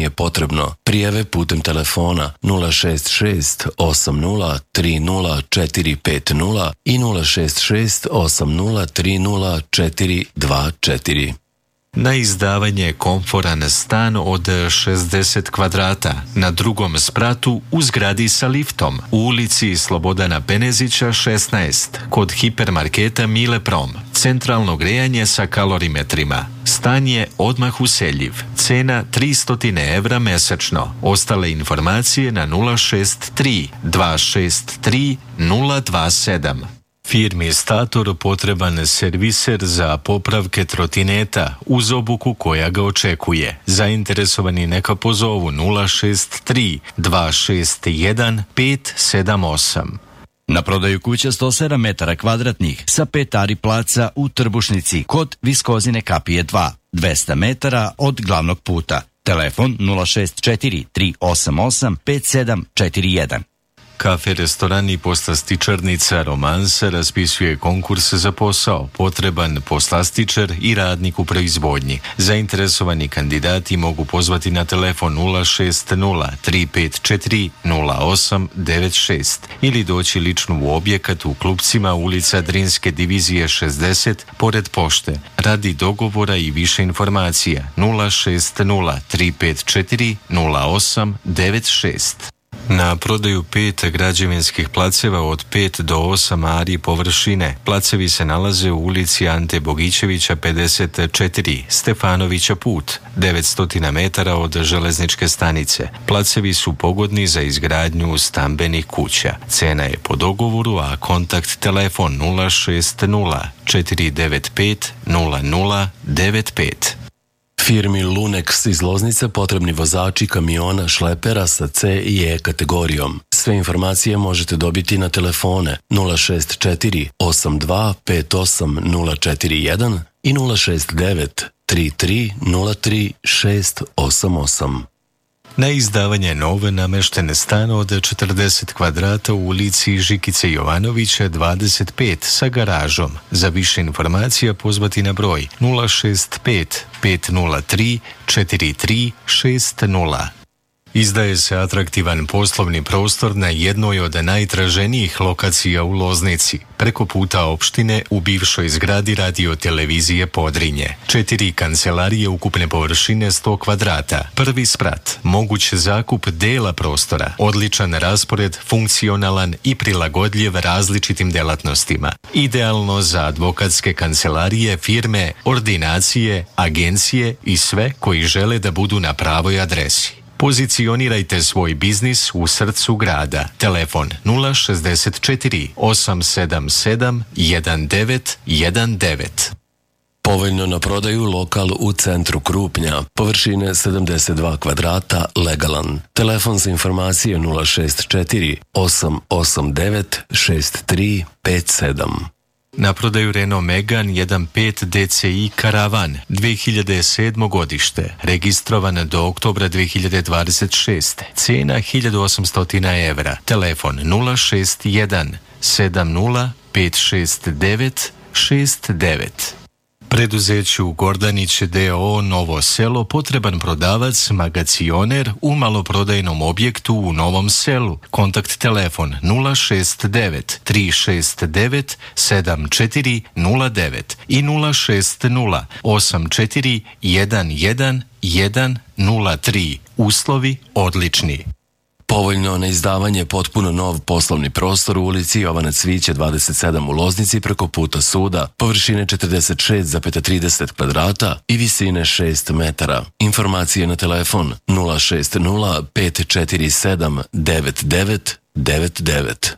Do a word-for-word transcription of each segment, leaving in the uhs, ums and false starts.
je potrebno. Prijave putem telefona nula šest šest osam nula tri nula četiri pet nula i nula šest šest osam nula tri nula četiri dva četiri. Na izdavanje komforan stan od šezdeset kvadrata na drugom spratu u zgradi sa liftom u ulici Slobodana Penezića šesnaest kod hipermarketa Mile Prom. Centralno grejanje sa kalorimetrima. Stan je odmah useljiv. Cena tristo evra mesečno. Ostale informacije na nula šest tri dva šest tri nula dva sedam. Firmi Stator potreban serviser za popravke trotineta uz obuku koja ga očekuje. Zainteresovani neka pozovu nula šest tri dva šest jedan pet sedam osam. Na prodaju kuća sto sedam metara kvadratnih sa pet ari placa u Trbušnici kod Viskozine kapije dva, dvesta metara od glavnog puta. Telefon nula šest četiri tri osam osam pet sedam četiri jedan. Kafe, restoran i poslastičarnica Romansa raspisuje konkurs za posao. Potreban poslastičar i radnik u proizvodnji. Zainteresovani kandidati mogu pozvati na telefon nula šest nula tri pet četiri nula osam devet šest ili doći lično u objekat u Klupcima, ulica Drinske divizije šezdeset, pored pošte. Radi dogovora i više informacija nula šest nula tri pet četiri nula osam devet šest. Na prodaju pet građevinskih placeva od pet do osam ari površine. Placevi se nalaze u ulici Ante Bogićevića pedeset četiri, Stefanovića put, devetsto metara od železničke stanice. Placevi su pogodni za izgradnju stambenih kuća. Cena je po dogovoru, a kontakt telefon nula šest nula četiri devet pet nula nula devet pet. Firmi Lunex iz Loznice potrebni vozači kamiona šlepera sa C i E kategorijom. Sve informacije možete dobiti na telefone nula šest četiri osam dva pet osam nula četiri jedan i nula šest devet tri tri nula tri šest osam osam. Na izdavanje nove nameštene stan od četrdeset kvadrata u ulici Žikice Jovanovića dvadeset pet sa garažom. Za više informacija pozvati na broj nula šest pet pet nula tri četiri tri šest nula. Izdaje se atraktivan poslovni prostor na jednoj od najtraženijih lokacija u Loznici, preko puta opštine u bivšoj zgradi radio televizije Podrinje. Četiri kancelarije ukupne površine sto kvadrata. Prvi sprat, moguć zakup dela prostora, odličan raspored, funkcionalan i prilagodljiv različitim delatnostima. Idealno za advokatske kancelarije, firme, ordinacije, agencije i sve koji žele da budu na pravoj adresi. Pozicionirajte svoj biznis u srcu grada. Telefon nula šest četiri osam sedam sedam jedan devet jedan devet. Povoljno na prodaju lokal u centru Krupnja, površine sedamdeset dva kvadrata, legalan. Telefon za informacije nula šest četiri osam osam devet šest tri pet sedam. Na prodaju Renault Megane jedan pet D C I Karavan, dve hiljade sedmo godište, registrovan do oktobra dve hiljade dvadeset šeste. Cena hiljadu osamsto evra. Telefon nula šest jedan sedam nula pet šest devet šest devet. Preduzeću Gordanić D O O Novo Selo potreban prodavac, magacioner u maloprodajnom objektu u Novom Selu. Kontakt telefon nula šest devet tri šest devet sedam četiri nula devet i nula šest nula osam četiri jedan jedan jedan nula tri. Uslovi odlični. Povoljno na izdavanje potpuno nov poslovni prostor u ulici Jovana Cvića dvadeset sedam u Loznici preko puta suda, površine četrdeset šest zarez trideset kvadrata i visine šest metara. Informacije na telefon nula šest nula pet četiri sedam devet devet devet devet.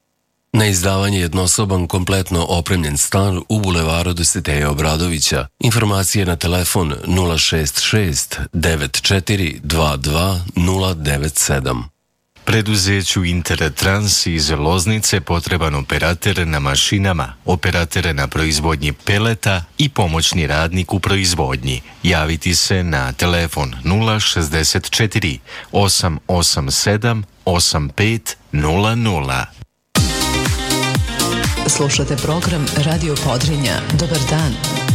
Na izdavanje jednosoban kompletno opremljen stan u bulevaru Dositeja Obradovića. Informacije na telefon nula šest šest devet četiri dva dva nula devet sedam. Preduzeću Intertrans iz Loznice potreban operater na mašinama, operater na proizvodnji peleta i pomoćni radnik u proizvodnji. Javiti se na telefon nula šest četiri osam osam sedam osam pet nula nula. Slušate program Radio Podrinja. Dobar dan.